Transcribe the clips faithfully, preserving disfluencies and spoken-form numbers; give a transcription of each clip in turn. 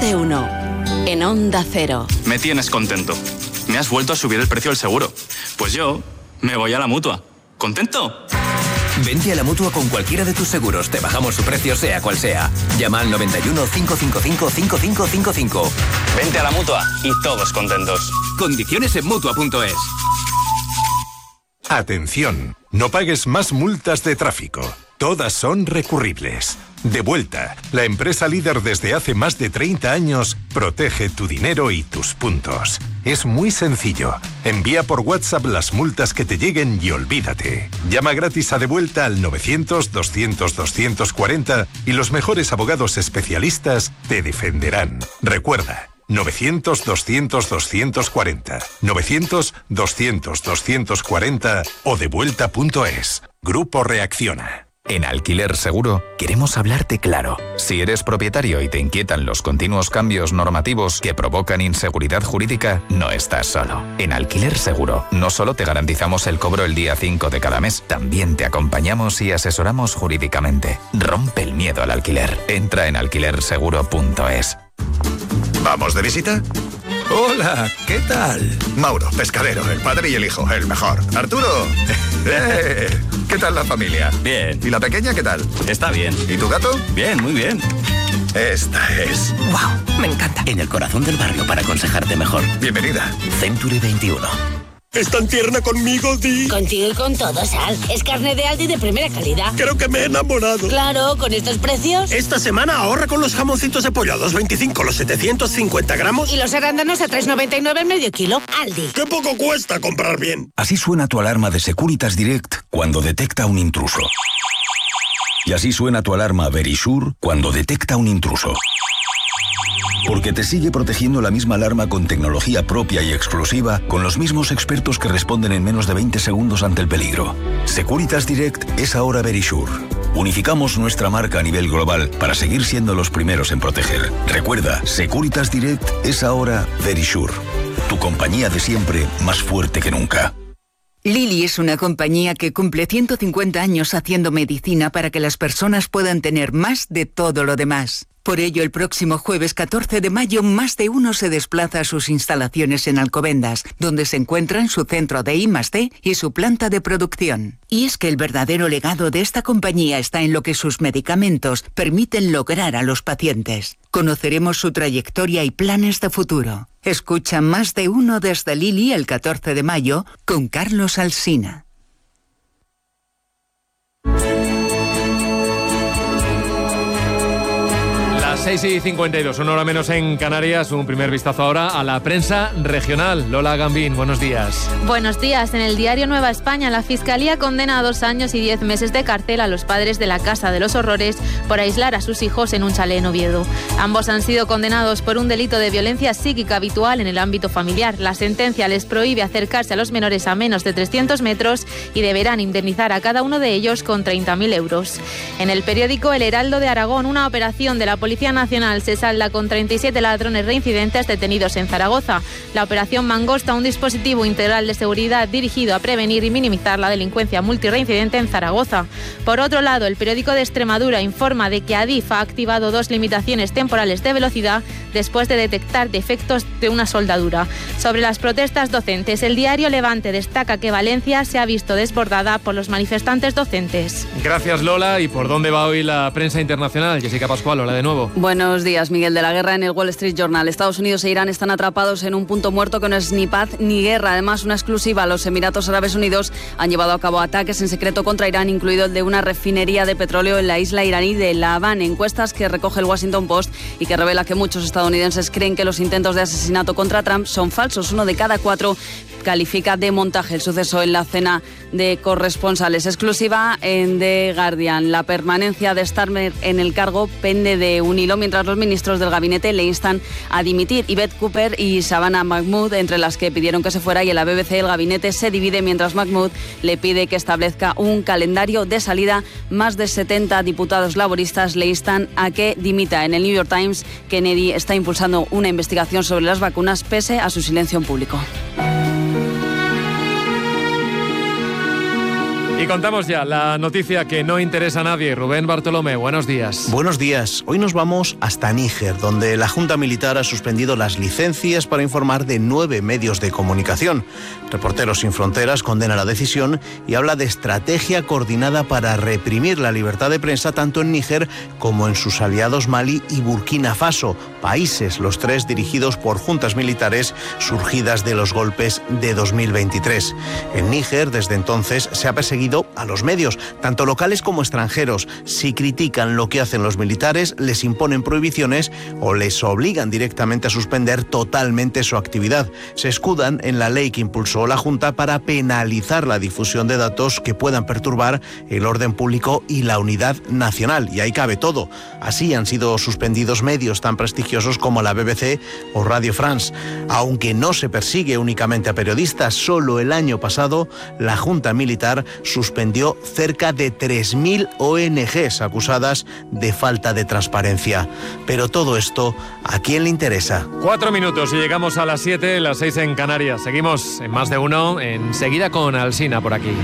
de uno, en Onda Cero. Me tienes contento. Me has vuelto a subir el precio del seguro. Pues yo me voy a la Mutua. ¿Contento? Vente a la Mutua con cualquiera de tus seguros. Te bajamos su precio sea cual sea. Llama al noventa y uno, cinco cinco cinco, cinco cinco cinco cinco. Vente a la Mutua y todos contentos. Condiciones en Mutua punto es. Atención, no pagues más multas de tráfico. Todas son recurribles. Devuelta, la empresa líder desde hace más de treinta años, protege tu dinero y tus puntos. Es muy sencillo. Envía por WhatsApp las multas que te lleguen y olvídate. Llama gratis a Devuelta al novecientos, doscientos, doscientos cuarenta y los mejores abogados especialistas te defenderán. Recuerda, novecientos, doscientos, doscientos cuarenta. novecientos, doscientos, doscientos cuarenta o devuelta punto es. Grupo Reacciona. En Alquiler Seguro queremos hablarte claro. Si eres propietario y te inquietan los continuos cambios normativos que provocan inseguridad jurídica, no estás solo. En Alquiler Seguro no solo te garantizamos el cobro el día cinco de cada mes, también te acompañamos y asesoramos jurídicamente. Rompe el miedo al alquiler. Entra en alquiler seguro punto es. ¿Vamos de visita? Hola, ¿qué tal? Mauro, pescadero, el padre y el hijo, el mejor. Arturo, eh, ¿qué tal la familia? Bien. ¿Y la pequeña qué tal? Está bien. ¿Y tu gato? Bien, muy bien. Esta es... ¡Wow! Me encanta. En el corazón del barrio para aconsejarte mejor. Bienvenida. Century veintiuno. ¿Es tan tierna conmigo, Di? Contigo y con todo, Sal. Es carne de Aldi de primera calidad. Creo que me he enamorado. Claro, con estos precios. Esta semana ahorra con los jamoncitos de pollo a dos veinticinco los setecientos cincuenta gramos. Y los arándanos a tres noventa y nueve el medio kilo. Aldi. ¡Qué poco cuesta comprar bien! Así suena tu alarma de Securitas Direct cuando detecta un intruso. Y así suena tu alarma Verisure cuando detecta un intruso. Porque te sigue protegiendo la misma alarma con tecnología propia y exclusiva, con los mismos expertos que responden en menos de veinte segundos ante el peligro. Securitas Direct es ahora Verisure. Unificamos nuestra marca a nivel global para seguir siendo los primeros en proteger. Recuerda, Securitas Direct es ahora Verisure. Tu compañía de siempre, más fuerte que nunca. Lilly es una compañía que cumple ciento cincuenta años haciendo medicina para que las personas puedan tener más de todo lo demás. Por ello, el próximo jueves catorce de mayo, Más de Uno se desplaza a sus instalaciones en Alcobendas, donde se encuentran su centro de I más D y su planta de producción. Y es que el verdadero legado de esta compañía está en lo que sus medicamentos permiten lograr a los pacientes. Conoceremos su trayectoria y planes de futuro. Escucha Más de Uno desde Lilly el catorce de mayo con Carlos Alsina. seis y cincuenta y dos, una hora menos en Canarias. Un primer vistazo ahora a la prensa regional. Lola Gambín, buenos días. Buenos días. En el diario Nueva España, la Fiscalía condena a dos años y diez meses de cárcel a los padres de la Casa de los Horrores por aislar a sus hijos en un chalet en Oviedo. Ambos han sido condenados por un delito de violencia psíquica habitual en el ámbito familiar. La sentencia les prohíbe acercarse a los menores a menos de trescientos metros y deberán indemnizar a cada uno de ellos con treinta mil euros. En el periódico El Heraldo de Aragón, una operación de la Policía Nacional se salda con treinta y siete ladrones reincidentes detenidos en Zaragoza. La operación Mangosta, un dispositivo integral de seguridad dirigido a prevenir y minimizar la delincuencia multireincidente en Zaragoza. Por otro lado, el periódico de Extremadura informa de que Adif ha activado dos limitaciones temporales de velocidad después de detectar defectos de una soldadura. Sobre las protestas docentes, el diario Levante destaca que Valencia se ha visto desbordada por los manifestantes docentes. Gracias, Lola. ¿Y por dónde va hoy la prensa internacional? Jessica Pascual, hola de nuevo. Buenos días, Miguel. De la guerra en el Wall Street Journal. Estados Unidos e Irán están atrapados en un punto muerto que no es ni paz ni guerra. Además, una exclusiva. Los Emiratos Árabes Unidos han llevado a cabo ataques en secreto contra Irán, incluido el de una refinería de petróleo en la isla iraní de La Habana. Encuestas que recoge el Washington Post y que revela que muchos estadounidenses creen que los intentos de asesinato contra Trump son falsos. Uno de cada cuatro califica de montaje el suceso en la cena de corresponsales. Exclusiva en The Guardian. La permanencia de Starmer en el cargo pende de un hilo, mientras los ministros del gabinete le instan a dimitir. Yvette Cooper y Shabana Mahmood, entre las que pidieron que se fuera, y en la B B C el gabinete se divide mientras Mahmood le pide que establezca un calendario de salida. Más de setenta diputados laboristas le instan a que dimita. En el New York Times, Kennedy está impulsando una investigación sobre las vacunas pese a su silencio en público. Y contamos ya la noticia que no interesa a nadie. Rubén Bartolomé, buenos días. Buenos días. Hoy nos vamos hasta Níger, donde la Junta Militar ha suspendido las licencias para informar de nueve medios de comunicación. Reporteros Sin Fronteras condena la decisión y habla de estrategia coordinada para reprimir la libertad de prensa tanto en Níger como en sus aliados Mali y Burkina Faso, países los tres dirigidos por juntas militares surgidas de los golpes de dos mil veintitrés. En Níger, desde entonces, se ha perseguido a los medios, tanto locales como extranjeros. Si critican lo que hacen los militares, les imponen prohibiciones o les obligan directamente a suspender totalmente su actividad. Se escudan en la ley que impulsó la Junta para penalizar la difusión de datos que puedan perturbar el orden público y la unidad nacional. Y ahí cabe todo. Así han sido suspendidos medios tan prestigiosos como la B B C o Radio France. Aunque no se persigue únicamente a periodistas, solo el año pasado la Junta Militar suspendió cerca de tres mil O N Ges acusadas de falta de transparencia. Pero todo esto, ¿a quién le interesa? Cuatro minutos y llegamos a las siete, las seis en Canarias. Seguimos en Más de Uno, enseguida con Alsina por aquí.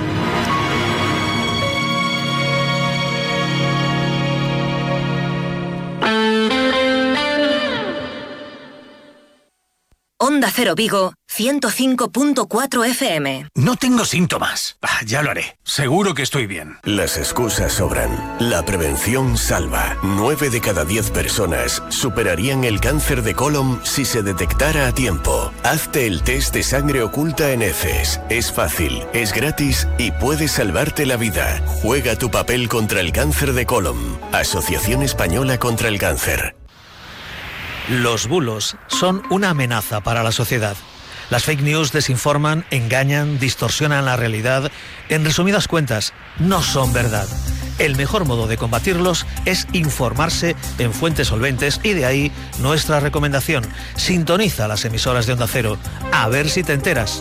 Onda Cero Vigo, ciento cinco punto cuatro F M. No tengo síntomas. Ah, ya lo haré. Seguro que estoy bien. Las excusas sobran. La prevención salva. Nueve de cada diez personas superarían el cáncer de colon si se detectara a tiempo. Hazte el test de sangre oculta en heces. Es fácil, es gratis y puede salvarte la vida. Juega tu papel contra el cáncer de colon. Asociación Española contra el Cáncer. Los bulos son una amenaza para la sociedad. Las fake news desinforman, engañan, distorsionan la realidad. En resumidas cuentas, no son verdad. El mejor modo de combatirlos es informarse en fuentes solventes y de ahí nuestra recomendación. Sintoniza las emisoras de Onda Cero. A ver si te enteras.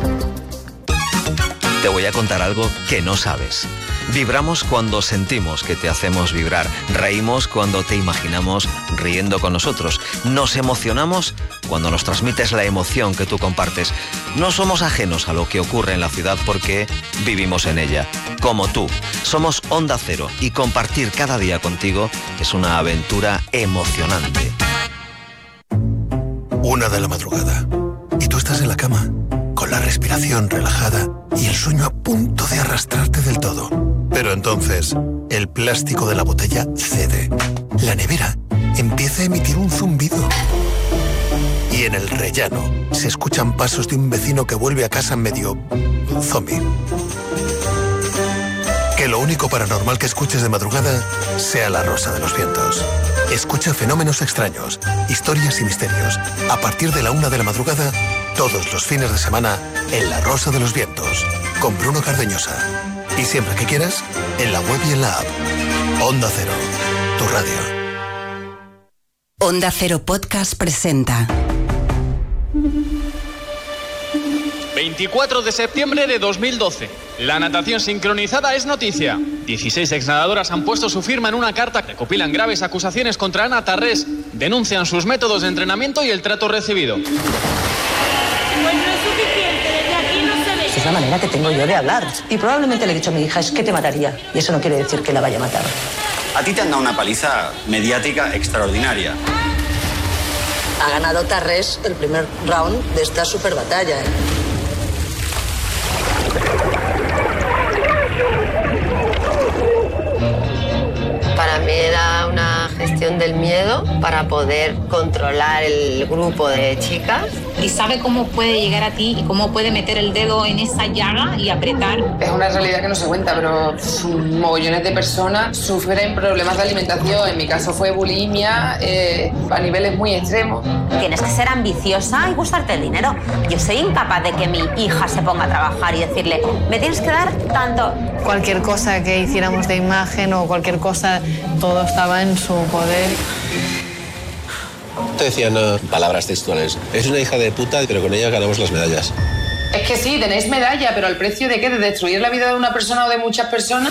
Te voy a contar algo que no sabes. Vibramos cuando sentimos que te hacemos vibrar. Reímos cuando te imaginamos riendo con nosotros. Nos emocionamos cuando nos transmites la emoción que tú compartes. No somos ajenos a lo que ocurre en la ciudad porque vivimos en ella. Como tú. Somos Onda Cero y compartir cada día contigo es una aventura emocionante. Una de la madrugada. Y tú estás en la cama, con la respiración relajada y el sueño a punto de arrastrarte del todo. Pero entonces, el plástico de la botella cede. La nevera empieza a emitir un zumbido. Y en el rellano se escuchan pasos de un vecino que vuelve a casa medio zombie. Que lo único paranormal que escuches de madrugada sea la Rosa de los Vientos. Escucha fenómenos extraños, historias y misterios. A partir de la una de la madrugada, todos los fines de semana, en La Rosa de los Vientos, con Bruno Cardeñosa. Y siempre que quieras, en la web y en la app. Onda Cero, tu radio. Onda Cero Podcast presenta veinticuatro de septiembre de dos mil doce. La natación sincronizada es noticia. dieciséis exnadadoras han puesto su firma en una carta que recopilan graves acusaciones contra Ana Tarrés. Denuncian sus métodos de entrenamiento y el trato recibido. Pues no es suficiente, desde aquí no se ve. Es la manera que tengo yo de hablar. Y probablemente le he dicho a mi hija, es que te mataría. Y eso no quiere decir que la vaya a matar. A ti te han dado una paliza mediática extraordinaria. Ha ganado Tarrés el primer round de esta super batalla, ¿eh? Para mí era una gestión del miedo para poder controlar el grupo de chicas. Y sabe cómo puede llegar a ti y cómo puede meter el dedo en esa llaga y apretar. Es una realidad que no se cuenta, pero mogollones de personas sufren problemas de alimentación. En mi caso fue bulimia eh, a niveles muy extremos. Tienes que ser ambiciosa y gustarte el dinero. Yo soy incapaz de que mi hija se ponga a trabajar y decirle, me tienes que dar tanto. Cualquier cosa que hiciéramos de imagen o cualquier cosa, todo estaba en su poder. Te decían uh, palabras textuales. Es una hija de puta, pero con ella ganamos las medallas. Es que sí, tenéis medalla, pero ¿al precio de qué? ¿De destruir la vida de una persona o de muchas personas?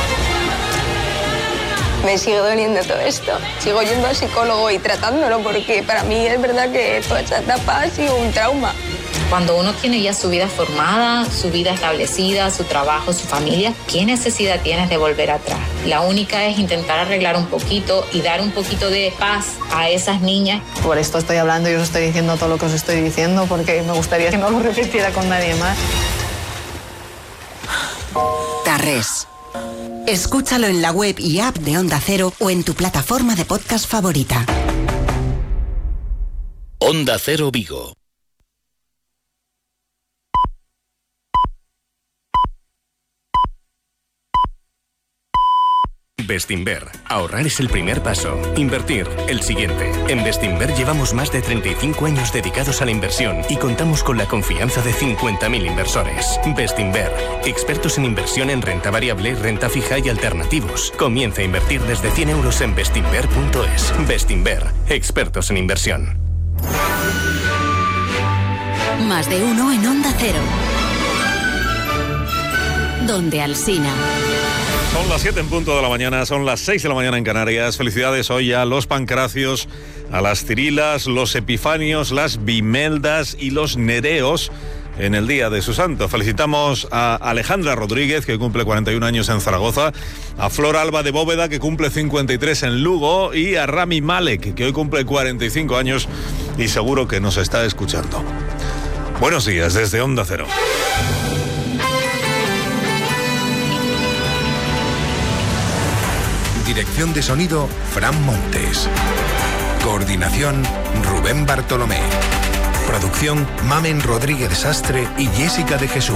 Me sigue doliendo todo esto. Sigo yendo al psicólogo y tratándolo porque para mí es verdad que toda esta etapa ha sido un trauma. Cuando uno tiene ya su vida formada, su vida establecida, su trabajo, su familia, ¿qué necesidad tienes de volver atrás? La única es intentar arreglar un poquito y dar un poquito de paz a esas niñas. Por esto estoy hablando y os estoy diciendo todo lo que os estoy diciendo, porque me gustaría que no lo repitiera con nadie más. Tarrés. Escúchalo en la web y app de Onda Cero o en tu plataforma de podcast favorita. Onda Cero Vigo. Bestinver. Ahorrar es el primer paso. Invertir, el siguiente. En Bestinver llevamos más de treinta y cinco años dedicados a la inversión y contamos con la confianza de cincuenta mil inversores. Bestinver. Expertos en inversión en renta variable, renta fija y alternativos. Comienza a invertir desde cien euros en bestinver punto es. Bestinver. Expertos en inversión. Más de uno en Onda Cero. Donde Alsina. Son las siete en punto de la mañana, son las seis de la mañana en Canarias. Felicidades hoy a los Pancracios, a las Cirilas, los Epifanios, las Bimeldas y los Nereos en el día de su santo. Felicitamos a Alejandra Rodríguez, que cumple cuarenta y un años en Zaragoza, a Flor Alba de Bóveda, que cumple cincuenta y tres en Lugo, y a Rami Malek, que hoy cumple cuarenta y cinco años y seguro que nos está escuchando. Buenos días desde Onda Cero. Dirección de sonido, Fran Montes. Coordinación, Rubén Bartolomé. Producción, Mamen Rodríguez Sastre y Jessica de Jesús.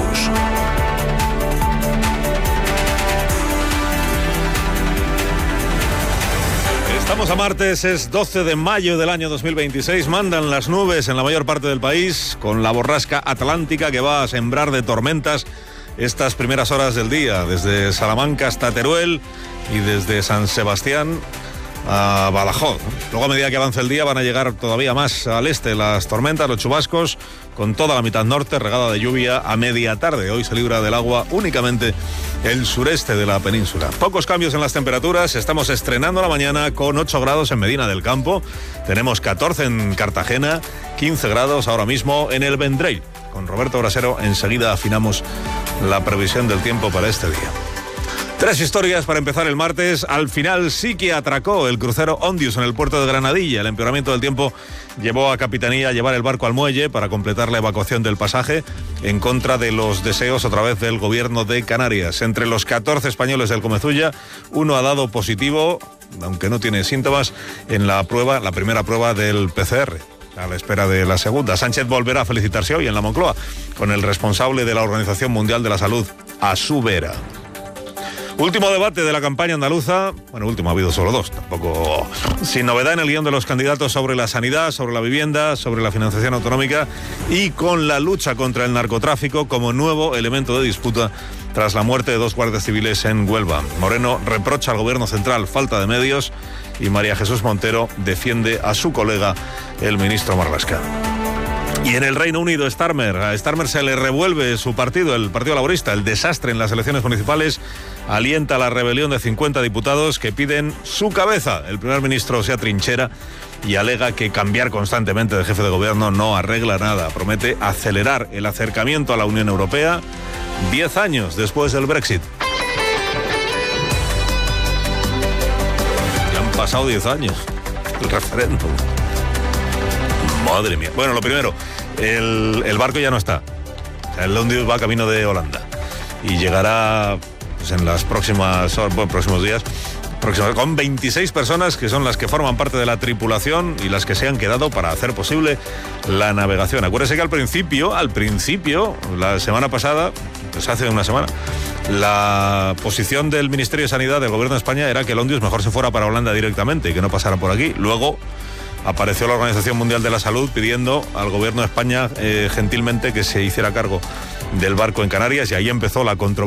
Estamos a martes, es doce de mayo del año dos mil veintiséis. Mandan las nubes en la mayor parte del país, con la borrasca atlántica que va a sembrar de tormentas estas primeras horas del día, desde Salamanca hasta Teruel y desde San Sebastián a Badajoz. Luego, a medida que avance el día, van a llegar todavía más al este las tormentas, los chubascos, con toda la mitad norte regada de lluvia a media tarde. Hoy se libra del agua únicamente el sureste de la península. Pocos cambios en las temperaturas. Estamos estrenando la mañana con ocho grados en Medina del Campo. Tenemos catorce en Cartagena, quince grados ahora mismo en el Vendrell. Con Roberto Brasero enseguida afinamos la previsión del tiempo para este día. Tres historias para empezar el martes. Al final sí que atracó el crucero Ondius en el puerto de Granadilla. El empeoramiento del tiempo llevó a Capitanía a llevar el barco al muelle para completar la evacuación del pasaje, en contra de los deseos otra vez del gobierno de Canarias. Entre los catorce españoles del Comezulla, uno ha dado positivo, aunque no tiene síntomas, en la prueba, la primera prueba del P C R. A la espera de la segunda. Sánchez volverá a felicitarse hoy en la Moncloa con el responsable de la Organización Mundial de la Salud a su vera. Último debate de la campaña andaluza. Bueno, último, ha habido solo dos, tampoco. Sin novedad en el guión de los candidatos sobre la sanidad, sobre la vivienda, sobre la financiación autonómica y con la lucha contra el narcotráfico como nuevo elemento de disputa tras la muerte de dos guardias civiles en Huelva. Moreno reprocha al gobierno central falta de medios y María Jesús Montero defiende a su colega, el ministro Marlaska. Y en el Reino Unido, Starmer, a Starmer se le revuelve su partido, el Partido Laborista. El desastre en las elecciones municipales alienta la rebelión de cincuenta diputados que piden su cabeza. El primer ministro se atrinchera y alega que cambiar constantemente de jefe de gobierno no arregla nada. Promete acelerar el acercamiento a la Unión Europea diez años después del Brexit. Ya han pasado diez años el referéndum. Madre mía. Bueno, lo primero, el, el barco ya no está. El Ondius va camino de Holanda y llegará pues, en las próximas bueno, próximos días próximos, con veintiséis personas que son las que forman parte de la tripulación y las que se han quedado para hacer posible la navegación. Acuérdese que al principio, al principio, la semana pasada, pues hace una semana, la posición del Ministerio de Sanidad del Gobierno de España era que el Ondius mejor se fuera para Holanda directamente y que no pasara por aquí. Luego apareció la Organización Mundial de la Salud pidiendo al Gobierno de España eh, gentilmente que se hiciera cargo del barco en Canarias y ahí empezó la controversia.